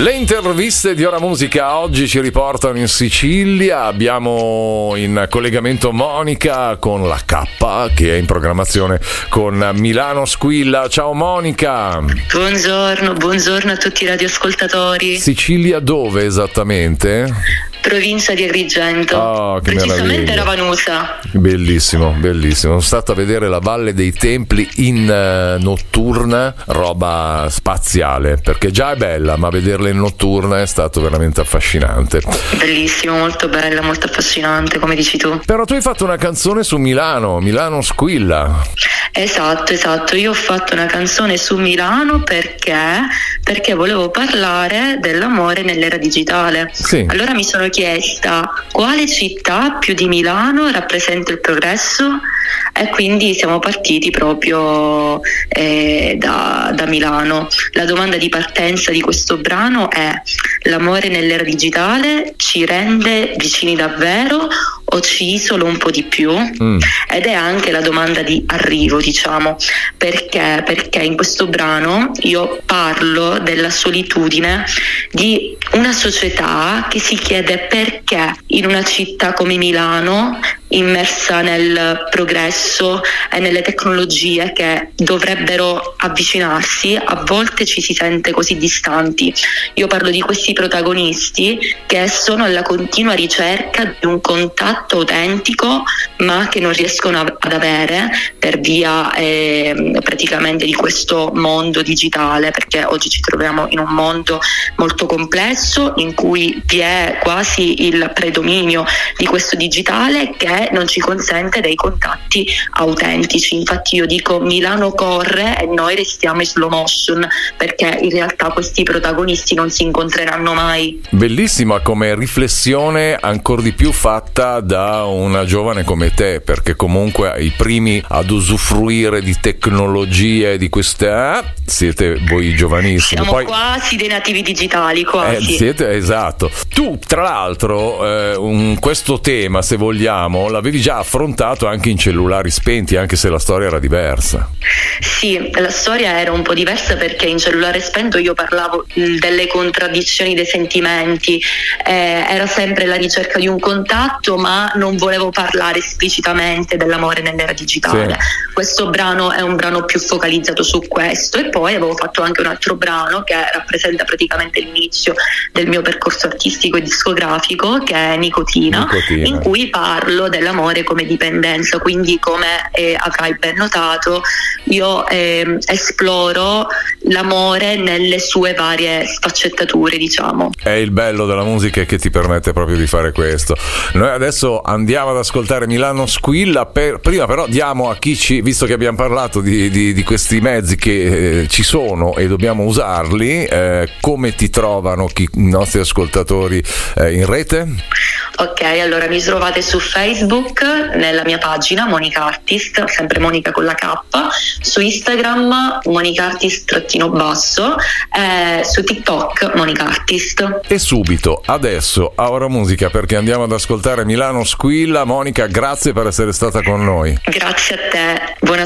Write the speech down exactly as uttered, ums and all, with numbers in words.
Le interviste di Ora Musica oggi ci riportano in Sicilia. Abbiamo in collegamento Monica con la K, che è in programmazione con Milano Squilla. Ciao Monica. Buongiorno, buongiorno a tutti i radioascoltatori. Sicilia dove esattamente? Provincia di Agrigento, oh, che precisamente Ravanusa. Bellissimo, bellissimo. Sono stato a vedere la Valle dei Templi in uh, notturna, roba spaziale, perché già è bella, ma vederla in notturna è stato veramente affascinante. Bellissimo, molto bella, molto affascinante, come dici tu. Però tu hai fatto una canzone su Milano, Milano Squilla. Esatto, esatto. Io ho fatto una canzone su Milano perché perché volevo parlare dell'amore nell'era digitale. Sì. Allora mi sono chiesta quale città più di Milano rappresenta il progresso, e quindi siamo partiti proprio eh, da, da Milano. La domanda di partenza di questo brano è: l'amore nell'era digitale ci rende vicini davvero o ci isola un po' di più? Mm. Ed è anche la domanda di arrivo, diciamo, perché perché in questo brano io parlo della solitudine di una società che si chiede perché in una città come Milano, immersa nel progresso e nelle tecnologie che dovrebbero avvicinarsi, a volte ci si sente così distanti. Io parlo di questi protagonisti che sono alla continua ricerca di un contatto autentico, ma che non riescono a, ad avere per via eh, praticamente di questo mondo digitale, perché oggi ci troviamo in un mondo molto complesso in cui vi è quasi il predominio di questo digitale che non ci consente dei contatti autentici. Infatti io dico Milano corre e noi restiamo in slow motion, perché in realtà questi protagonisti non si incontreranno mai. Bellissima come riflessione, ancor di più fatta da una giovane come te, perché comunque i primi ad usufruire di tecnologie di queste ah, siete voi giovanissimi. Siamo Poi, quasi dei nativi digitali, quasi. Eh, siete, esatto. Tu tra l'altro eh, un, questo tema, se vogliamo, l'avevi già affrontato anche in Cellulari Spenti, anche se la storia era diversa. Sì, la storia era un po' diversa perché in Cellulare Spento io parlavo delle contraddizioni dei sentimenti, eh, era sempre la ricerca di un contatto, ma non volevo parlare esplicitamente dell'amore nell'era digitale. Sì. Questo brano è un brano più focalizzato su questo, e poi avevo fatto anche un altro brano che rappresenta praticamente l'inizio del mio percorso artistico e discografico, che è Nicotina, Nicotina. in cui parlo dell'amore come dipendenza. Quindi, come eh, avrai ben notato, io eh, esploro l'amore nelle sue varie sfaccettature, diciamo. È il bello della musica che ti permette proprio di fare questo. Noi adesso andiamo ad ascoltare Milano Squilla. Per, prima però diamo a chi ci, visto che abbiamo parlato di, di, di questi mezzi che eh, ci sono e dobbiamo usarli, eh, come ti trovano chi, i nostri ascoltatori eh, in rete? Ok, allora mi trovate su Facebook nella mia pagina Monica Artist, sempre Monica con la K, su Instagram Monica Artist trattino basso, eh, su TikTok Monica Artist. E subito adesso a Ora Musica, perché andiamo ad ascoltare Milano Squilla. Monica, grazie per essere stata con noi. Grazie a te, buona